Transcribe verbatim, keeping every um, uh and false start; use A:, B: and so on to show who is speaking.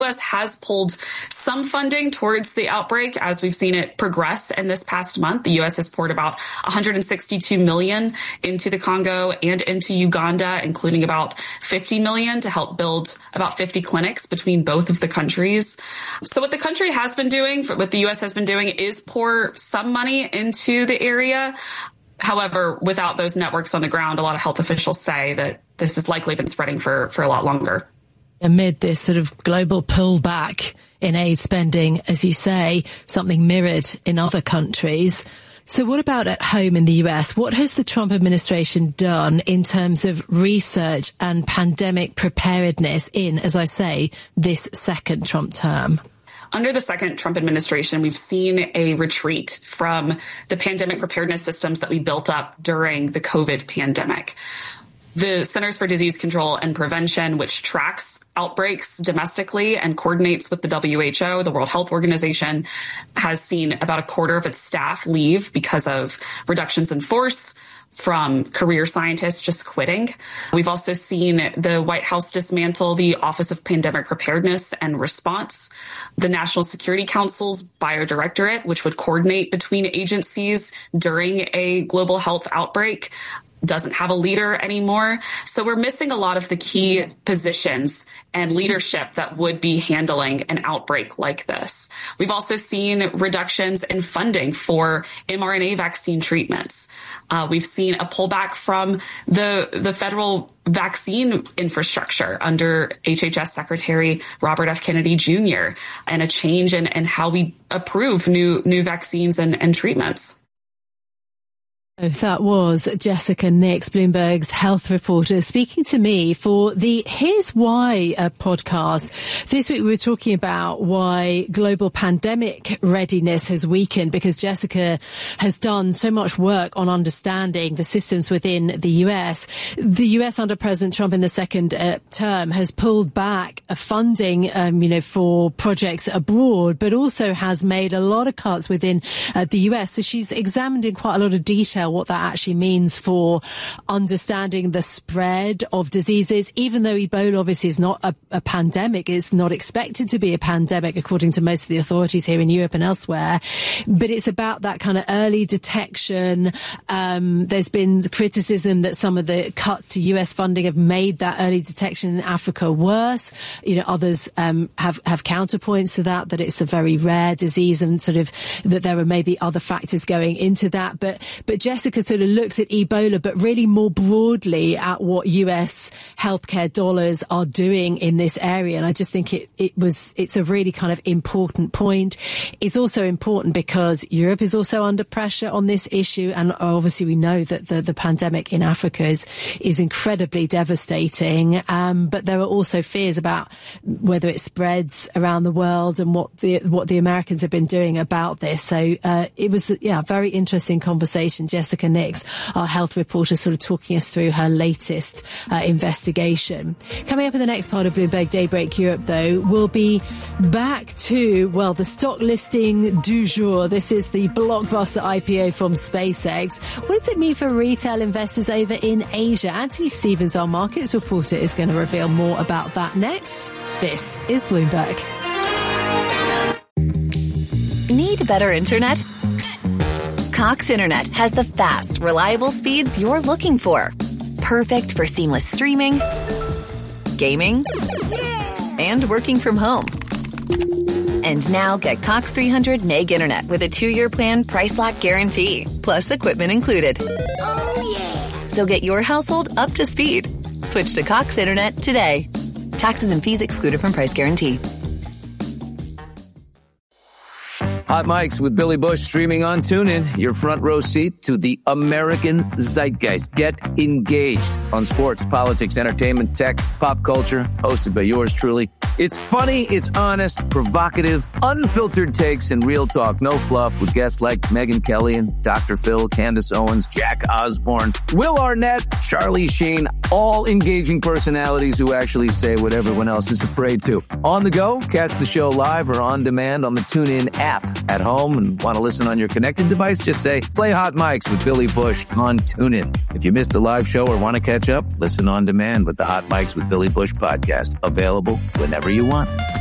A: U S has pulled some funding towards the outbreak as we've seen it progress in this past month. The U S has poured about one hundred sixty-two million dollars into the Congo and into Uganda, including about fifty million dollars to help build about fifty clinics between both of the countries. So what the country has been doing, what the U S has been doing, is pour some money into the area. However, without those networks on the ground, a lot of health officials say that this has likely been spreading for, for a lot longer.
B: Amid this sort of global pullback in aid spending, as you say, something mirrored in other countries. So what about at home in the U S? What has the Trump administration done in terms of research and pandemic preparedness in, as I say, this second Trump term?
A: Under the second Trump administration, we've seen a retreat from the pandemic preparedness systems that we built up during the COVID pandemic. The Centers for Disease Control and Prevention, which tracks outbreaks domestically and coordinates with the W H O, the World Health Organization, has seen about a quarter of its staff leave because of reductions in force from career scientists just quitting. We've also seen the White House dismantle the Office of Pandemic Preparedness and Response. The National Security Council's Biodirectorate, which would coordinate between agencies during a global health outbreak, doesn't have a leader anymore. So we're missing a lot of the key positions and leadership that would be handling an outbreak like this. We've also seen reductions in funding for mRNA vaccine treatments. Uh, we've seen a pullback from the, the federal vaccine infrastructure under H H S Secretary Robert F. Kennedy Junior and a change in, in how we approve new, new vaccines and, and treatments.
B: That was Jessica Nix, Bloomberg's health reporter, speaking to me for the Here's Why uh, podcast. This week we were talking about why global pandemic readiness has weakened, because Jessica has done so much work on understanding the systems within the U S. The U S under President Trump in the second uh, term has pulled back uh, funding, um, you know, for projects abroad, but also has made a lot of cuts within uh, the U S. So she's examined in quite a lot of detail what that actually means for understanding the spread of diseases. Even though Ebola obviously is not a, a pandemic, it's not expected to be a pandemic according to most of the authorities here in Europe and elsewhere, but it's about that kind of early detection. Um, there's been criticism that some of the cuts to U S funding have made that early detection in Africa worse. You know, others um, have, have counterpoints to that, that it's a very rare disease and sort of that there are maybe other factors going into that. But, but Jessica sort of looks at Ebola, but really more broadly at what U S healthcare dollars are doing in this area. And I just think it, it was, it's a really kind of important point. It's also important because Europe is also under pressure on this issue. And obviously we know that the, the pandemic in Africa is, is incredibly devastating. Um, but there are also fears about whether it spreads around the world and what the, what the Americans have been doing about this. So, uh, it was, yeah, a very interesting conversation. Jessica Nix, our health reporter, sort of talking us through her latest uh, investigation. Coming up in the next part of Bloomberg Daybreak Europe, though, we'll be back to, well, the stock listing du jour. This is the blockbuster I P O from SpaceX. What does it mean for retail investors over in Asia? Anthony Stevens, our markets reporter, is going to reveal more about that next. This is Bloomberg.
C: Need better internet? Cox Internet has the fast, reliable speeds you're looking for. Perfect for seamless streaming, gaming, and working from home. And now get Cox three hundred meg internet with a two-year plan price lock guarantee, plus equipment included. Oh, yeah. So get your household up to speed. Switch to Cox Internet today. Taxes and fees excluded from price guarantee.
D: Hot Mics with Billy Bush streaming on TuneIn. Your front row seat to the American zeitgeist. Get engaged on sports, politics, entertainment, tech, pop culture. Hosted by yours truly. It's funny, it's honest, provocative, unfiltered takes, and real talk. No fluff with guests like Megyn Kelly and Doctor Phil, Candace Owens, Jack Osborne, Will Arnett, Charlie Sheen. All engaging personalities who actually say what everyone else is afraid to. On the go, catch the show live or on demand on the TuneIn app. At home and want to listen on your connected device, just say, play Hot Mics with Billy Bush on TuneIn. If you missed the live show or want to catch up, listen on demand with the Hot Mics with Billy Bush podcast. Available whenever you want.